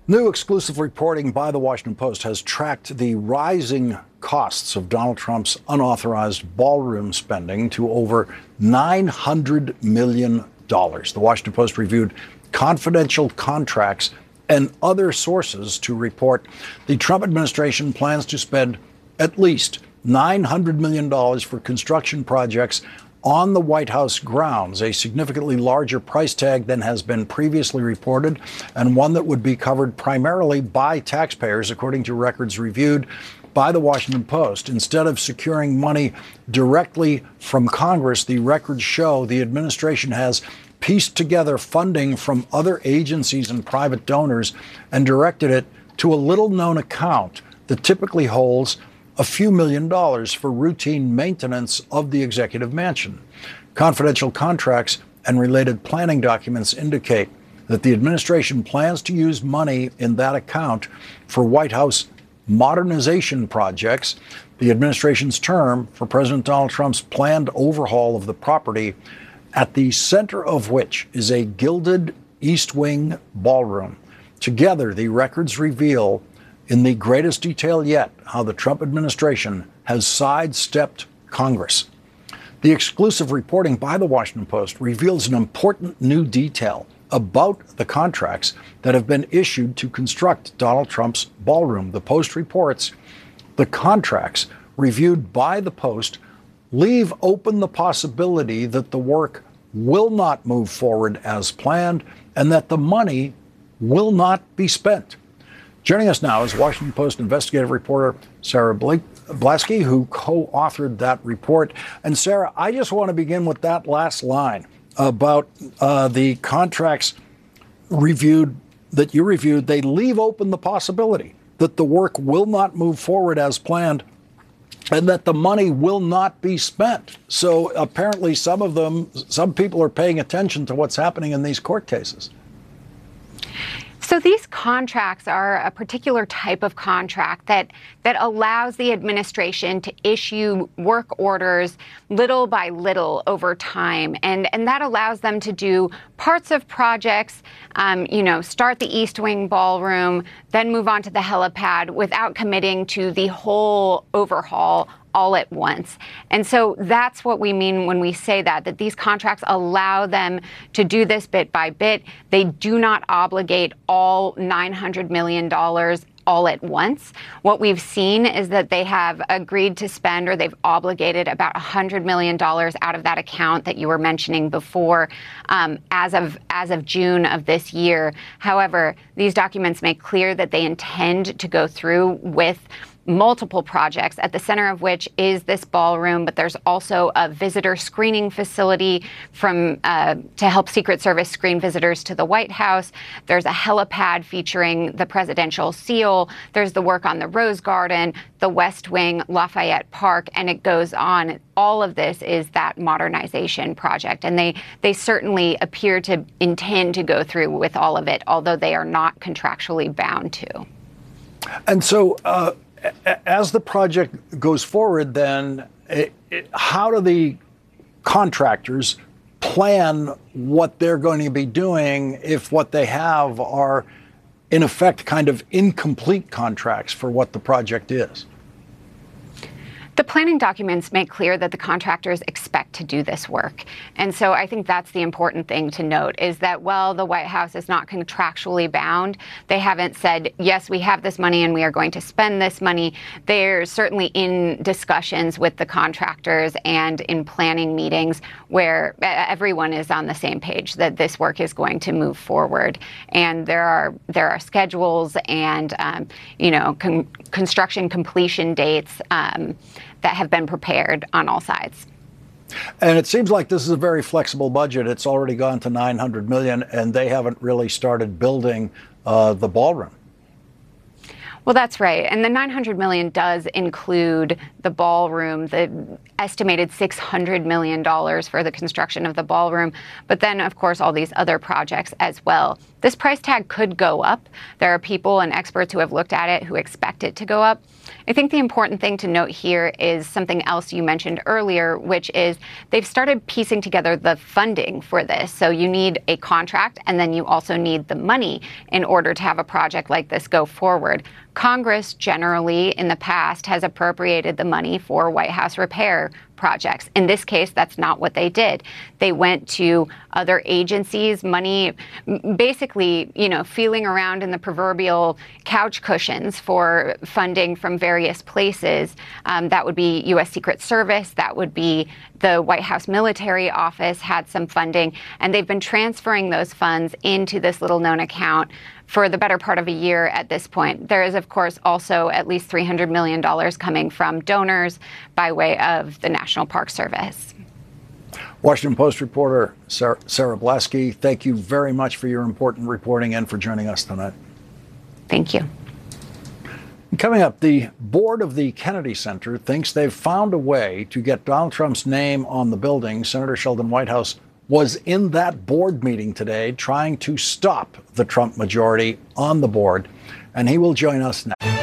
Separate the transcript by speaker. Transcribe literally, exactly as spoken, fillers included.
Speaker 1: New exclusive reporting by the Washington Post has tracked the rising costs of Donald Trump's unauthorized ballroom spending to over nine hundred million dollars. The Washington Post reviewed confidential contracts and other sources to report the Trump administration plans to spend at least nine hundred million dollars for construction projects on the White House grounds, a significantly larger price tag than has been previously reported, and one that would be covered primarily by taxpayers, according to records reviewed by the Washington Post. Instead of securing money directly from Congress, the records show the administration has pieced together funding from other agencies and private donors and directed it to a little-known account that typically holds a few million dollars for routine maintenance of the executive mansion. Confidential contracts and related planning documents indicate that the administration plans to use money in that account for White House modernization projects, the administration's term for President Donald Trump's planned overhaul of the property, at the center of which is a gilded East Wing ballroom. Together, the records reveal in the greatest detail yet how the Trump administration has sidestepped Congress. The exclusive reporting by the Washington Post reveals an important new detail about the contracts that have been issued to construct Donald Trump's ballroom. The Post reports the contracts reviewed by the Post leave open the possibility that the work will not move forward as planned and that the money will not be spent. Joining us now is Washington Post investigative reporter Sarah Blasky, who co-authored that report. And Sarah, I just want to begin with that last line about uh, the contracts reviewed that you reviewed. They leave open the possibility that the work will not move forward as planned and that the money will not be spent. So apparently some of them, some people are paying attention to what's happening in these court cases.
Speaker 2: So these contracts are a particular type of contract that that allows the administration to issue work orders little by little over time. And, and that allows them to do parts of projects, um, you know, start the East Wing ballroom, then move on to the helipad without committing to the whole overhaul all at once. And so that's what we mean when we say that, that these contracts allow them to do this bit by bit. They do not obligate all nine hundred million dollars all at once. What we've seen is that they have agreed to spend, or they've obligated about one hundred million dollars out of that account that you were mentioning before, um, as of as of June of this year. However, these documents make clear that they intend to go through with multiple projects, at the center of which is this ballroom, but there's also a visitor screening facility from uh, to help Secret Service screen visitors to the White House. There's a helipad featuring the presidential seal. There's the work on the Rose Garden, the West Wing, Lafayette Park, and it goes on. All of this is that modernization project, and they they certainly appear to intend to go through with all of it, although they are not contractually bound to.
Speaker 1: And so, uh, as the project goes forward, then it, it, how do the contractors plan what they're going to be doing if what they have are, in effect, kind of incomplete contracts for what the project is?
Speaker 2: The planning documents make clear that the contractors expect to do this work. And so I think that's the important thing to note, is that while the White House is not contractually bound, they haven't said, yes, we have this money and we are going to spend this money. They're certainly in discussions with the contractors and in planning meetings where everyone is on the same page that this work is going to move forward. And there are there are schedules and, um, you know, con- construction completion dates um, that have been prepared on all sides.
Speaker 1: And it seems like this is a very flexible budget. It's already gone to nine hundred million dollars, and they haven't really started building uh, the ballroom.
Speaker 2: Well, that's right. And the nine hundred million dollars does include the ballroom, the estimated six hundred million dollars for the construction of the ballroom, but then, of course, all these other projects as well. This price tag could go up. There are people and experts who have looked at it who expect it to go up. I think the important thing to note here is something else you mentioned earlier, which is they've started piecing together the funding for this. So you need a contract, and then you also need the money in order to have a project like this go forward. Congress generally in the past has appropriated the money for White House repair projects. In this case, that's not what they did. They went to other agencies, money, basically, you know, feeling around in the proverbial couch cushions for funding from various places. Um, that would be U S Secret Service, that would be the White House Military Office had some funding, and they've been transferring those funds into this little known account for the better part of a year at this point. There is, of course, also at least three hundred million dollars coming from donors by way of the National Park Service.
Speaker 1: Washington Post reporter Sarah, Sarah Blasky, thank you very much for your important reporting and for joining us tonight.
Speaker 2: Thank you.
Speaker 1: Coming up, the board of the Kennedy Center thinks they've found a way to get Donald Trump's name on the building. Senator Sheldon Whitehouse was in that board meeting today trying to stop the Trump majority on the board, and he will join us now.